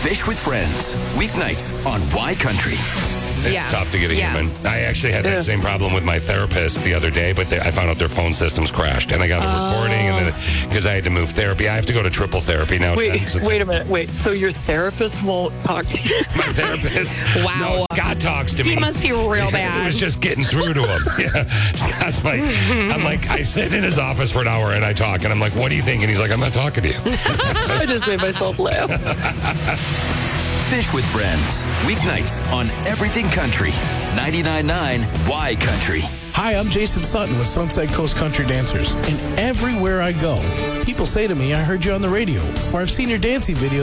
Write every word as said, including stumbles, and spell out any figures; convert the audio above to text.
Fish with Friends, weeknights on Y Country. It's Yeah. tough to get a Yeah. human. I actually had that Yeah. same problem with my therapist the other day, but they, I found out their phone systems crashed, and I got a Oh. recording, and then because I had to move therapy, I have to go to triple therapy now. Wait, Jen, since wait a minute. Wait, so your therapist won't talk to you? my therapist. Wow. No, Scott talks to me. He must be real It bad. was just getting through to him. Yeah. Scott's like, I'm like, I sit in his office for an hour and I talk, and I'm like, what do you think? And he's like, I'm not talking to you. I just made myself laugh. Fish with Friends, weeknights on Everything Country. ninety-nine point nine Y Country. Hi, I'm Jason Sutton with Sunset Coast Country Dancers. And everywhere I go, people say to me, I heard you on the radio, or I've seen your dancing video